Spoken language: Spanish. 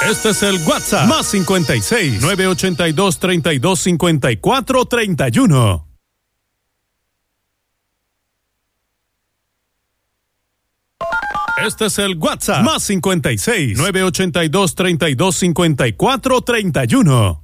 Este es el WhatsApp más 56 982 32 54 31. Este es el WhatsApp más 56 982 32 54 31.